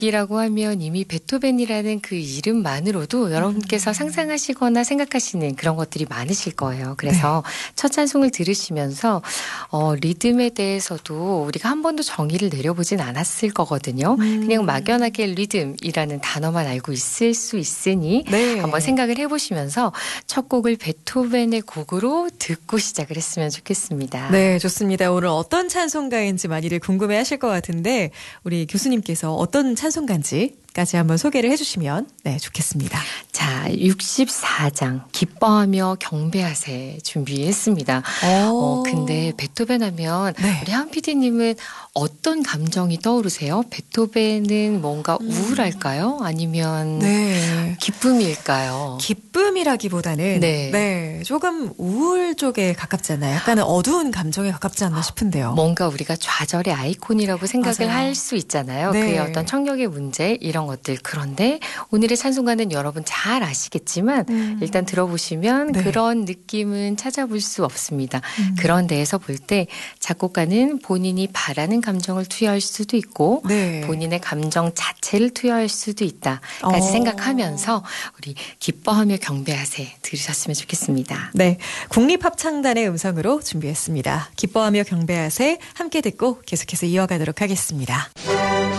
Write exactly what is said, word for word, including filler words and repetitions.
이라고 하면 이미 베토벤이라는 그 이름만으로도 여러분께서 상상하시거나 생각하시는 그런 것들이 많으실 거예요. 그래서 네. 첫 찬송을 들으시면서 어, 리듬에 대해서도 우리가 한 번도 정의를 내려보진 않았을 거거든요. 음. 그냥 막연하게 리듬이라는 단어만 알고 있을 수 있으니 네. 한번 생각을 해보시면서 첫 곡을 베토벤의 곡으로 듣고 시작을 했으면 좋겠습니다. 네, 좋습니다. 오늘 어떤 찬송가인지 많이들 궁금해하실 것 같은데 우리 교수님께서 어떤 찬송가 찬송가인지까지 한번 소개를 해주시면 네 좋겠습니다. 자, 육십사 장 기뻐하며 경배하세 준비했습니다. 어, 근데 베토벤 하면 네. 우리 한 피디님은 어떤 감정이 떠오르세요? 베토벤은 뭔가 음. 우울할까요? 아니면 네. 기쁨일까요? 기쁨이라기보다는 네. 네, 조금 우울 쪽에 가깝잖아요. 약간은 어두운 감정에 가깝지 않나 싶은데요. 뭔가 우리가 좌절의 아이콘이라고 생각을 할 수 있잖아요. 네. 그의 어떤 청력의 문제 이런 것들. 그런데 오늘의 찬송가는 여러분 잘 아시겠지만 음. 일단 들어보시면 네. 그런 느낌은 찾아볼 수 없습니다. 음. 그런 데에서 볼 때 작곡가는 본인이 바라는 감정을 투여할 수도 있고 네. 본인의 감정 자체를 투여할 수도 있다까지 어. 생각하면서 우리 기뻐하며 경배하세 들으셨으면 좋겠습니다. 네, 국립합창단의 음성으로 준비했습니다. 기뻐하며 경배하세 함께 듣고 계속해서 이어가도록 하겠습니다.